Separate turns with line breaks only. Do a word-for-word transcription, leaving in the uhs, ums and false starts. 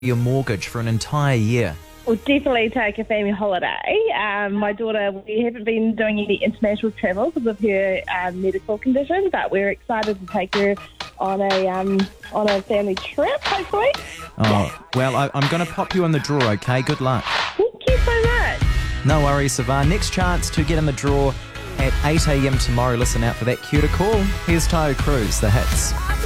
your mortgage for an entire year?
We'll definitely take a family holiday. Um, my daughter, we haven't been doing any international travel because of her um, medical condition, but we're excited to take her on a um, on a family trip, hopefully.
Oh, well, I, I'm going to pop you in the draw, okay? Good luck.
Thank you so much.
No worries, Sivan. Next chance to get in the draw at eight a.m. tomorrow. Listen out for that cue to call. Here's Tayo Cruz, the hits.